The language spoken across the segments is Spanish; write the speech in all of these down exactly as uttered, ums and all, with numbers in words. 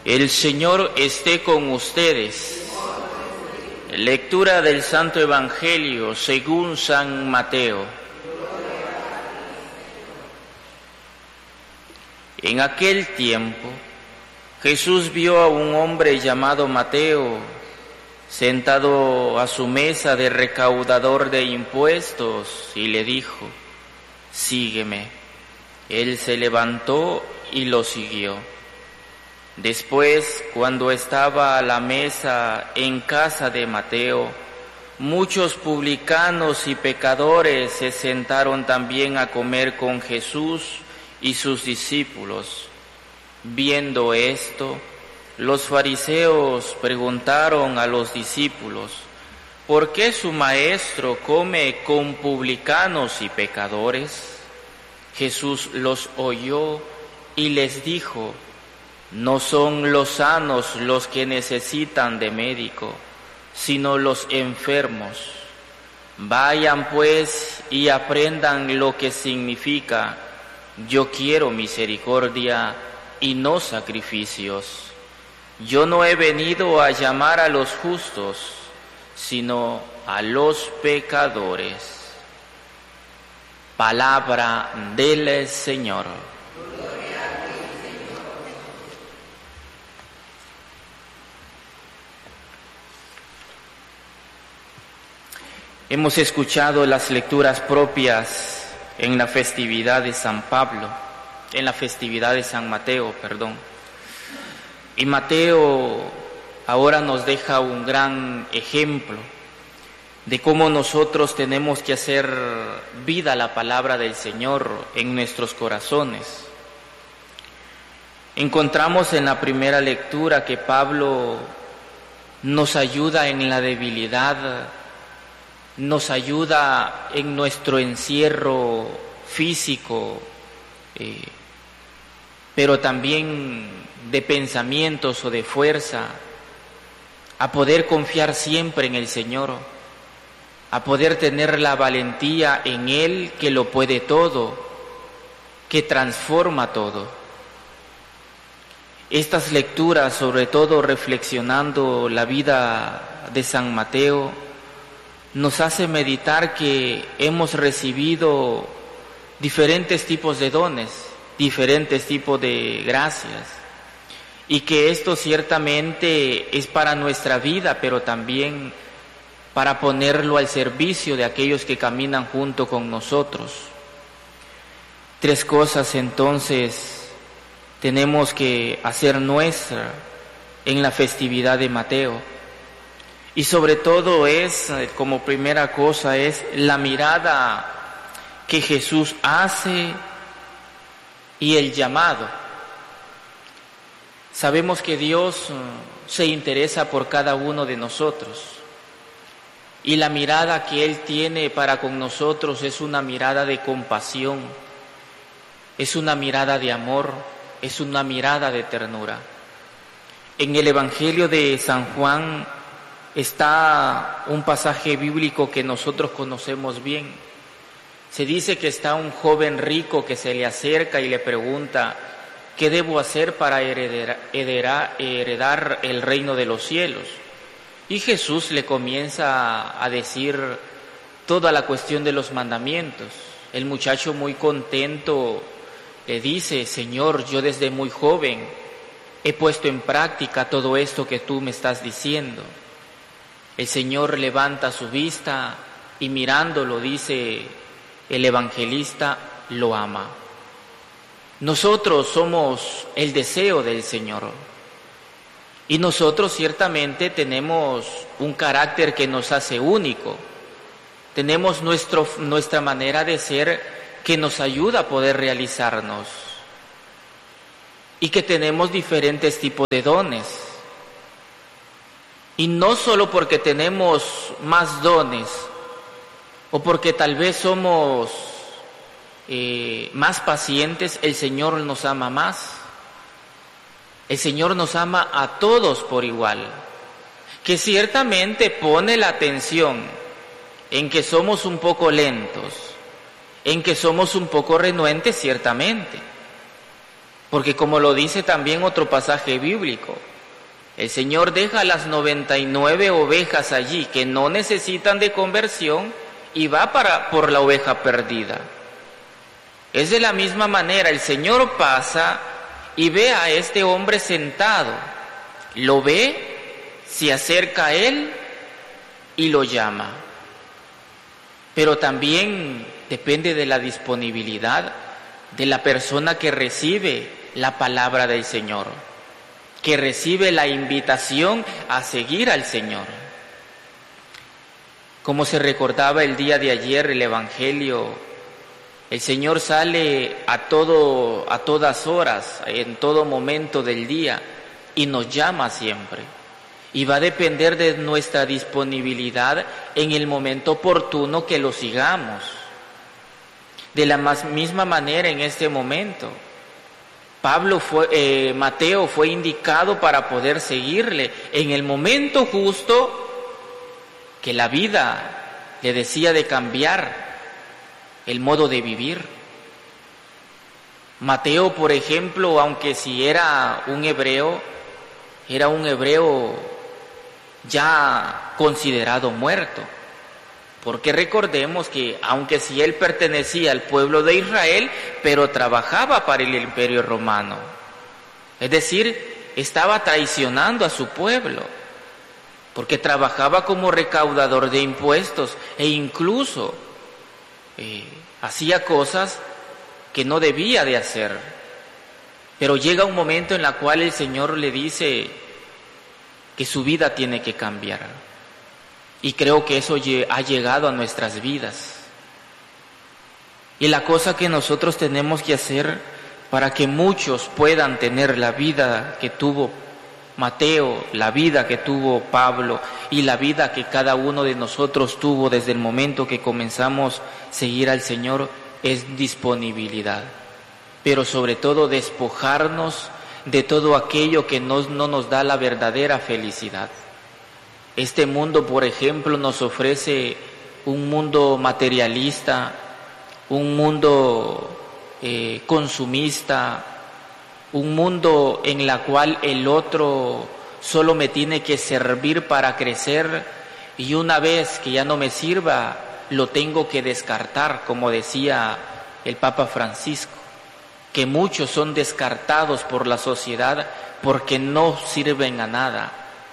El Señor esté con ustedes. Lectura del Santo Evangelio según San Mateo. En aquel tiempo, Jesús vio a un hombre llamado Mateo sentado a su mesa de recaudador de impuestos y le dijo: «Sígueme». Él se levantó y lo siguió. Después, cuando estaba a la mesa en casa de Mateo, muchos publicanos y pecadores se sentaron también a comer con Jesús y sus discípulos. Viendo esto, los fariseos preguntaron a los discípulos: ¿por qué su maestro come con publicanos y pecadores? Jesús los oyó y les dijo: no son los sanos los que necesitan de médico, sino los enfermos. Vayan pues y aprendan lo que significa: yo quiero misericordia y no sacrificios. Yo no he venido a llamar a los justos, sino a los pecadores. Palabra del Señor. Hemos escuchado las lecturas propias en la festividad de San Pablo, en la festividad de San Mateo, perdón. Y Mateo ahora nos deja un gran ejemplo de cómo nosotros tenemos que hacer vida la palabra del Señor en nuestros corazones. Encontramos en la primera lectura que Pablo nos ayuda en la debilidad, nos ayuda en nuestro encierro físico, eh, pero también de pensamientos o de fuerza, a poder confiar siempre en el Señor, a poder tener la valentía en Él que lo puede todo, que transforma todo. Estas lecturas, sobre todo reflexionando la vida de San Mateo, nos hace meditar que hemos recibido diferentes tipos de dones, diferentes tipos de gracias, y que esto ciertamente es para nuestra vida, pero también para ponerlo al servicio de aquellos que caminan junto con nosotros. Tres cosas entonces tenemos que hacer nuestra en la festividad de Mateo. Y sobre todo es, como primera cosa, es la mirada que Jesús hace y el llamado. Sabemos que Dios se interesa por cada uno de nosotros. Y la mirada que Él tiene para con nosotros es una mirada de compasión, es una mirada de amor, es una mirada de ternura. En el Evangelio de San Juan está un pasaje bíblico que nosotros conocemos bien. Se dice que está un joven rico que se le acerca y le pregunta: ¿qué debo hacer para heredar, heredar, heredar el reino de los cielos? Y Jesús le comienza a decir toda la cuestión de los mandamientos. El muchacho, muy contento, le dice: Señor, yo desde muy joven he puesto en práctica todo esto que tú me estás diciendo. El Señor levanta su vista y mirándolo, dice el evangelista, lo ama. Nosotros somos el deseo del Señor. Y nosotros ciertamente tenemos un carácter que nos hace único. Tenemos nuestro, nuestra manera de ser que nos ayuda a poder realizarnos. Y que tenemos diferentes tipos de dones. Y no solo porque tenemos más dones, o porque tal vez somos eh, más pacientes, el Señor nos ama más. El Señor nos ama a todos por igual, que ciertamente pone la atención en que somos un poco lentos, en que somos un poco renuentes, ciertamente. Porque como lo dice también otro pasaje bíblico, el Señor deja las noventa y nueve ovejas allí que no necesitan de conversión y va para, por la oveja perdida. Es de la misma manera, el Señor pasa y ve a este hombre sentado, lo ve, se acerca a él y lo llama. Pero también depende de la disponibilidad de la persona que recibe la palabra del Señor, que recibe la invitación a seguir al Señor. Como se recordaba el día de ayer el Evangelio, el Señor sale a todo, a todas horas, en todo momento del día, y nos llama siempre. Y va a depender de nuestra disponibilidad en el momento oportuno que lo sigamos. De la misma manera en este momento, Pablo fue, eh, Mateo fue indicado para poder seguirle en el momento justo que la vida le decía de cambiar el modo de vivir. Mateo, por ejemplo, aunque si era un hebreo, era un hebreo ya considerado muerto. Porque recordemos que aunque si él pertenecía al pueblo de Israel, pero trabajaba para el imperio romano. Es decir, estaba traicionando a su pueblo, porque trabajaba como recaudador de impuestos e incluso eh, hacía cosas que no debía de hacer. Pero llega un momento en el cual el Señor le dice que su vida tiene que cambiar. Y creo que eso ha llegado a nuestras vidas. Y la cosa que nosotros tenemos que hacer para que muchos puedan tener la vida que tuvo Mateo, la vida que tuvo Pablo y la vida que cada uno de nosotros tuvo desde el momento que comenzamos a seguir al Señor, es disponibilidad. Pero sobre todo despojarnos de todo aquello que no, no nos da la verdadera felicidad. Este mundo, por ejemplo, nos ofrece un mundo materialista, un mundo eh, consumista, un mundo en el cual el otro solo me tiene que servir para crecer y una vez que ya no me sirva, lo tengo que descartar, como decía el Papa Francisco, que muchos son descartados por la sociedad porque no sirven a nada.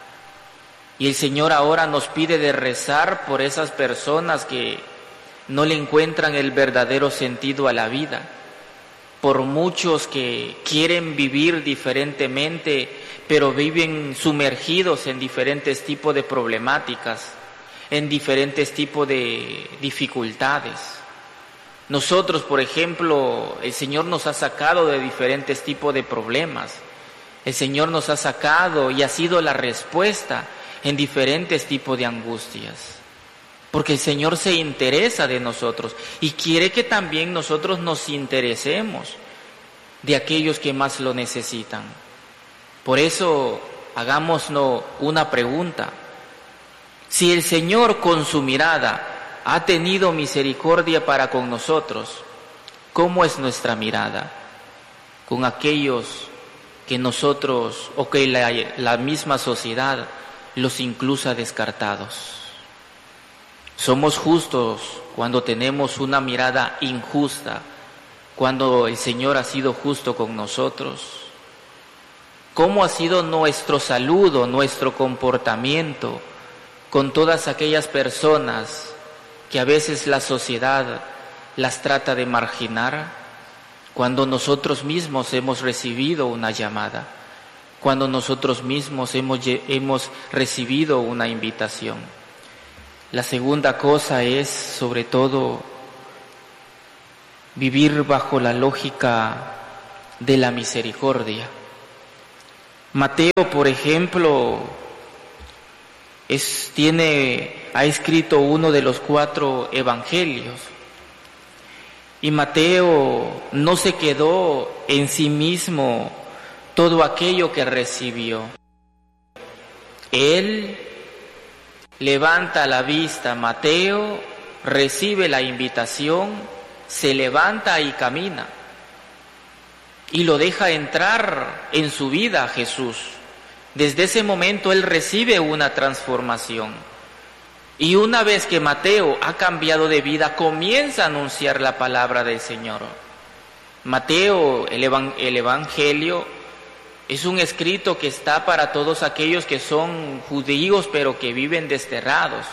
Y el Señor ahora nos pide de rezar por esas personas que no le encuentran el verdadero sentido a la vida, por muchos que quieren vivir diferentemente, pero viven sumergidos en diferentes tipos de problemáticas, en diferentes tipos de dificultades. Nosotros, por ejemplo, el Señor nos ha sacado de diferentes tipos de problemas. El Señor nos ha sacado y ha sido la respuesta en diferentes tipos de angustias, porque el Señor se interesa de nosotros y quiere que también nosotros nos interesemos de aquellos que más lo necesitan. Por eso, hagámonos una pregunta. Si el Señor con su mirada ha tenido misericordia para con nosotros, ¿cómo es nuestra mirada con aquellos que nosotros o que la, la misma sociedad los incluso descartados? Somos justos cuando tenemos una mirada injusta, cuando el Señor ha sido justo con nosotros. ¿Cómo ha sido nuestro saludo, nuestro comportamiento con todas aquellas personas que a veces la sociedad las trata de marginar, cuando nosotros mismos hemos recibido una llamada, cuando nosotros mismos hemos, hemos recibido una invitación? La segunda cosa es, sobre todo, vivir bajo la lógica de la misericordia. Mateo, por ejemplo, es, tiene, ha escrito uno de los cuatro evangelios. Y Mateo no se quedó en sí mismo todo aquello que recibió. Él levanta la vista, Mateo recibe la invitación, se levanta y camina. y lo deja entrar en su vida a Jesús. Desde ese momento él recibe una transformación. Y una vez que Mateo ha cambiado de vida, comienza a anunciar la palabra del Señor. Mateo, el, evan- el Evangelio, es un escrito que está para todos aquellos que son judíos pero que viven desterrados,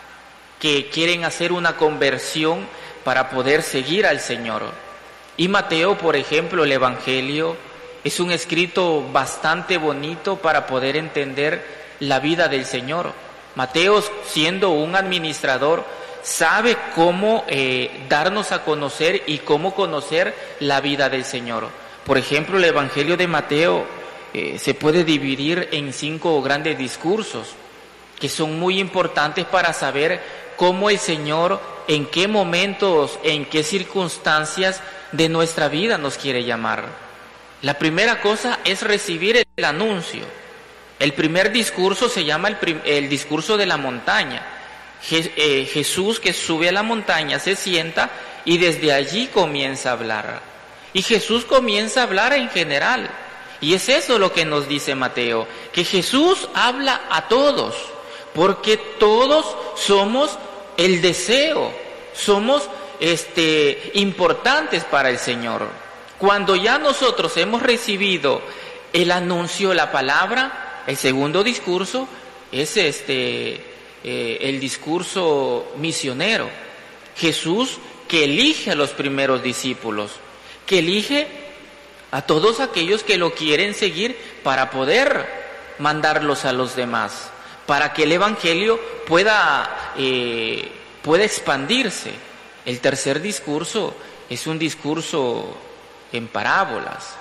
que quieren hacer una conversión para poder seguir al Señor. Y Mateo, por ejemplo, el Evangelio, es un escrito bastante bonito para poder entender la vida del Señor. Mateo, siendo un administrador, sabe cómo eh, darnos a conocer y cómo conocer la vida del Señor. Por ejemplo, el Evangelio de Mateo eh, se puede dividir en cinco grandes discursos que son muy importantes para saber cómo el Señor, en qué momentos, en qué circunstancias de nuestra vida nos quiere llamar. La primera cosa es recibir el anuncio. El primer discurso se llama el, prim- el discurso de la montaña. Je- eh, Jesús, que sube a la montaña, se sienta y desde allí comienza a hablar. Y Jesús comienza a hablar en general. Y es eso lo que nos dice Mateo, que Jesús habla a todos, porque todos somos el deseo, somos este, importantes para el Señor. Cuando ya nosotros hemos recibido el anuncio, la palabra, el segundo discurso es este, eh, el discurso misionero. Jesús, que elige a los primeros discípulos, que elige a todos aquellos que lo quieren seguir para poder mandarlos a los demás, para que el Evangelio pueda, eh, pueda expandirse. El tercer discurso es un discurso en parábolas.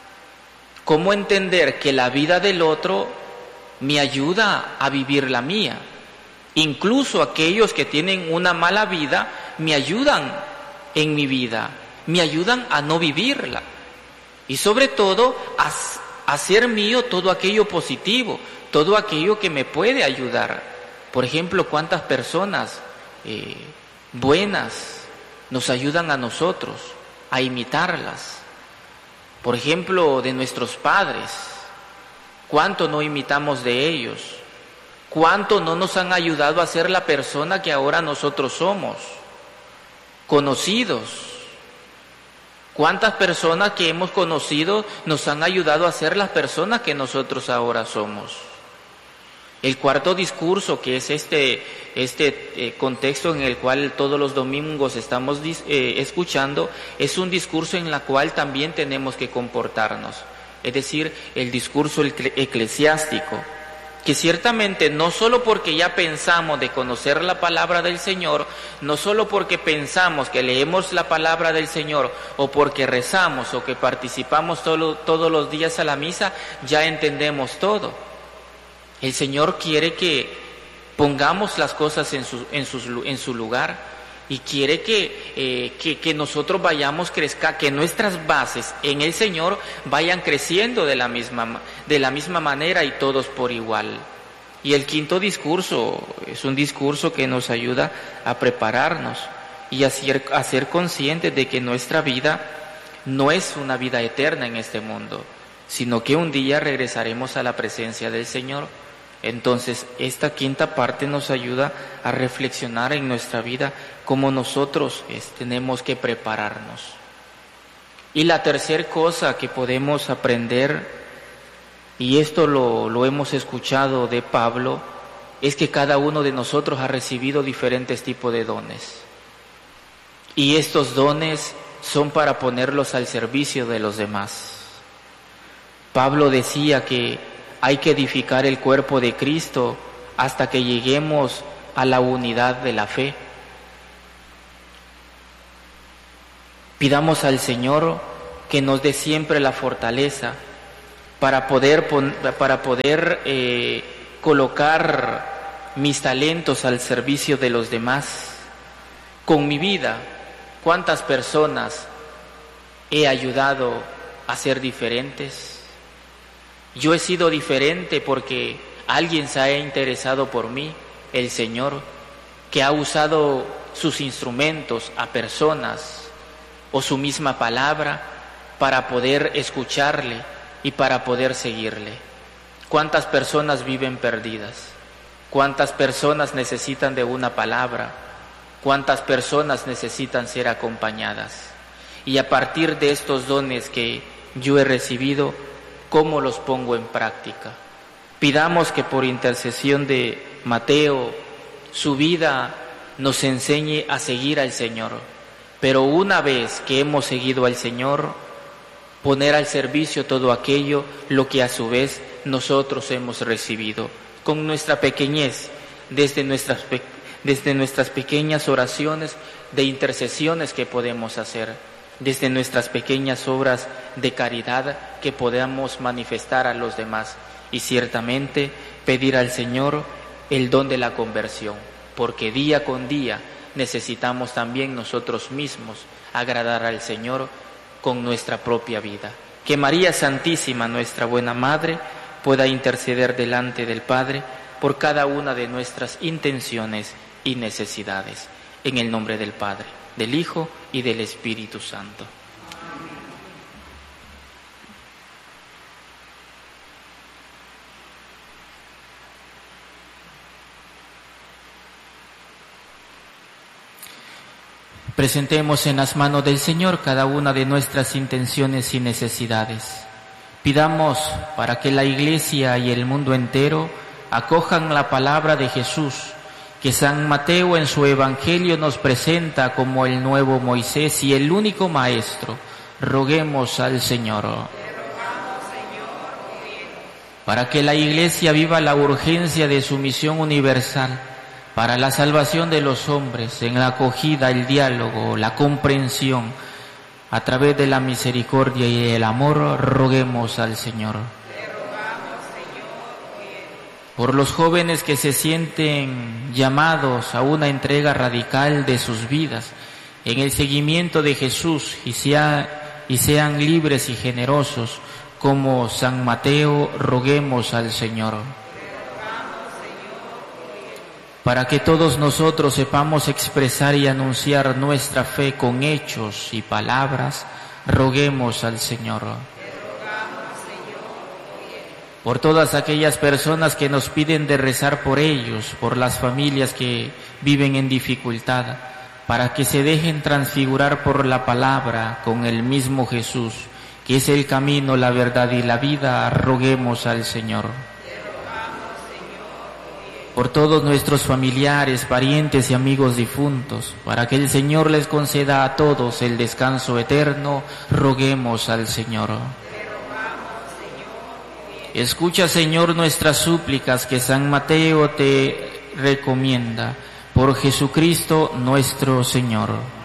¿Cómo entender que la vida del otro me ayuda a vivir la mía? Incluso aquellos que tienen una mala vida me ayudan en mi vida, me ayudan a no vivirla. Y sobre todo a, a hacer mío todo aquello positivo, todo aquello que me puede ayudar. Por ejemplo, cuántas personas eh, buenas nos ayudan a nosotros a imitarlas. Por ejemplo, de nuestros padres, cuánto no imitamos de ellos, cuánto no nos han ayudado a ser la persona que ahora nosotros somos, conocidos. Cuántas personas que hemos conocido nos han ayudado a ser las personas que nosotros ahora somos. El cuarto discurso, que es este, este eh, contexto en el cual todos los domingos estamos eh, escuchando, es un discurso en el cual también tenemos que comportarnos. Es decir, el discurso eclesiástico, que ciertamente no solo porque ya pensamos de conocer la palabra del Señor, no solo porque pensamos que leemos la palabra del Señor, o porque rezamos o que participamos todo, todos los días a la misa, ya entendemos todo. El Señor quiere que pongamos las cosas en su, en sus, en su lugar y quiere que, eh, que, que nosotros vayamos crezca, que nuestras bases en el Señor vayan creciendo de la misma, de la misma manera y todos por igual. Y el quinto discurso es un discurso que nos ayuda a prepararnos y a ser, a ser conscientes de que nuestra vida no es una vida eterna en este mundo, sino que un día regresaremos a la presencia del Señor. Entonces, esta quinta parte nos ayuda a reflexionar en nuestra vida cómo nosotros es, tenemos que prepararnos. Y la tercera cosa que podemos aprender, y esto lo, lo hemos escuchado de Pablo, es que cada uno de nosotros ha recibido diferentes tipos de dones. Y estos dones son para ponerlos al servicio de los demás. Pablo decía que hay que edificar el cuerpo de Cristo hasta que lleguemos a la unidad de la fe. Pidamos al Señor que nos dé siempre la fortaleza para poder, para poder eh, colocar mis talentos al servicio de los demás. Con mi vida, ¿cuántas personas he ayudado a ser diferentes? Yo he sido diferente porque alguien se ha interesado por mí, el Señor, que ha usado sus instrumentos a personas o su misma palabra para poder escucharle y para poder seguirle. ¿Cuántas personas viven perdidas? ¿Cuántas personas necesitan de una palabra? ¿Cuántas personas necesitan ser acompañadas? Y a partir de estos dones que yo he recibido, ¿cómo los pongo en práctica? Pidamos que por intercesión de Mateo, su vida nos enseñe a seguir al Señor. Pero una vez que hemos seguido al Señor, poner al servicio todo aquello, lo que a su vez nosotros hemos recibido, con nuestra pequeñez, desde nuestras, desde nuestras pequeñas oraciones de intercesiones que podemos hacer, desde nuestras pequeñas obras de caridad que podamos manifestar a los demás, y ciertamente pedir al Señor el don de la conversión, porque día con día necesitamos también nosotros mismos agradar al Señor con nuestra propia vida. Que María Santísima, nuestra buena Madre, pueda interceder delante del Padre por cada una de nuestras intenciones y necesidades. En el nombre del Padre, del Hijo y del Espíritu Santo. Presentemos en las manos del Señor cada una de nuestras intenciones y necesidades. Pidamos para que la Iglesia y el mundo entero acojan la palabra de Jesús, que San Mateo en su Evangelio nos presenta como el nuevo Moisés y el único Maestro. Roguemos al Señor. Para que la Iglesia viva la urgencia de su misión universal, para la salvación de los hombres, en la acogida, el diálogo, la comprensión, a través de la misericordia y el amor, roguemos al Señor. Por los jóvenes que se sienten llamados a una entrega radical de sus vidas en el seguimiento de Jesús y, sea, y sean libres y generosos, como San Mateo, roguemos al Señor. Para que todos nosotros sepamos expresar y anunciar nuestra fe con hechos y palabras, roguemos al Señor. Por todas aquellas personas que nos piden de rezar por ellos, por las familias que viven en dificultad, para que se dejen transfigurar por la palabra con el mismo Jesús, que es el camino, la verdad y la vida, roguemos al Señor. Por todos nuestros familiares, parientes y amigos difuntos, para que el Señor les conceda a todos el descanso eterno, roguemos al Señor. Escucha, Señor, nuestras súplicas que San Mateo te recomienda, por Jesucristo nuestro Señor.